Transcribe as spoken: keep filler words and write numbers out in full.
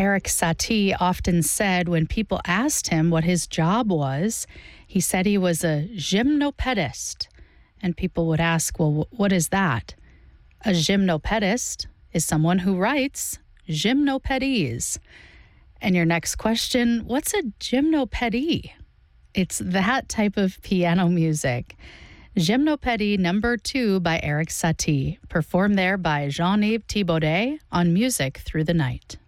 Eric Satie often said when people asked him what his job was, he said he was a gymnopedist. And people would ask, well, what is that? A gymnopedist is someone who writes gymnopedies. And your next question, what's a gymnopedie? It's that type of piano music. Gymnopedie number two by Eric Satie, performed there by Jean-Yves Thibaudet on Music Through the Night.